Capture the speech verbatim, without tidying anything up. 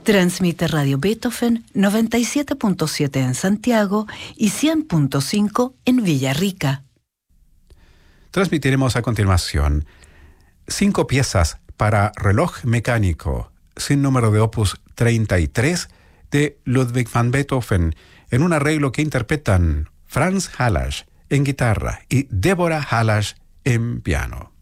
Transmite Radio Beethoven noventa y siete punto siete en Santiago y cien punto cinco en Villarrica. Transmitiremos a continuación cinco piezas para reloj mecánico, sin número de opus treinta y tres, de Ludwig van Beethoven, en un arreglo que interpretan Franz Hallasch en guitarra y Deborah Hallasch en piano.